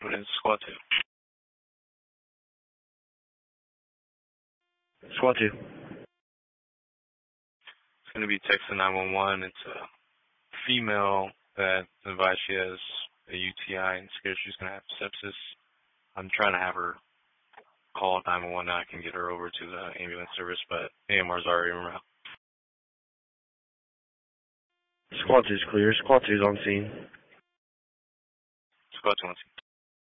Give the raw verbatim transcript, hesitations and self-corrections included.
Put in squad two. Squad two. It's going to be Texas nine one one. It's a female that advised she has a U T I and scared she's going to have sepsis. I'm trying to have her call nine one one now. I can get her over to the ambulance service, but A M R's already around. Squad two is clear. Squad two is on scene. Squad two on scene.